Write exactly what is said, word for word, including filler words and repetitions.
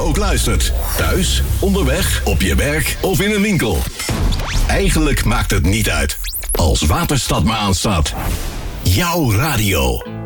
ook luistert. Thuis, onderweg, op je werk of in een winkel. Eigenlijk maakt het niet uit. Als Waterstad maar aanstaat. Jouw radio.